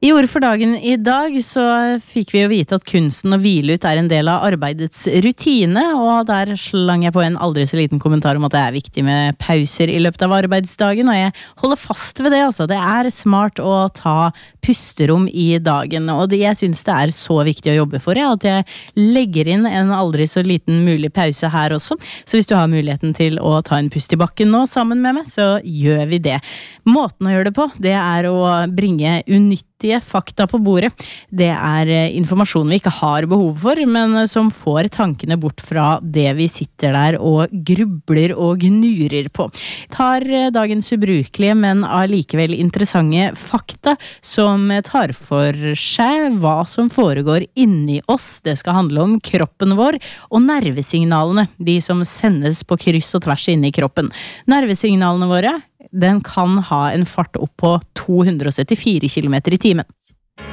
I Ord for dagen I dag så fikk vi jo vite at kunsten å hvile ut en del av arbeidets rutine, og der slang jeg på en aldri så liten kommentar om at det viktig med pauser I løpet av arbeidsdagen, og jeg holder fast ved det, altså. Det smart å ta pusterom I dagen, og jeg synes det så viktig å jobbe for, at jeg legger inn en aldri så liten mulig pause her også, så hvis du har muligheten til å ta en pust I bakken nå sammen med meg, så gjør vi det. Måten å gjøre det på, det å bringe unyttige fakta på bordet. Det informasjon vi ikke har behov for, men som får tankene bort fra det vi sitter der og grubler og gnurer på. Tar dagens ubrukelige, men allikevel interessante fakta som tar for seg hva som foregår inni oss. Det skal handle om kroppen vår og nervesignalene, de som sendes på kryss og tvers inni kroppen. Nervesignalene våre, den kan ha en fart opp på 274 kilometer I timen.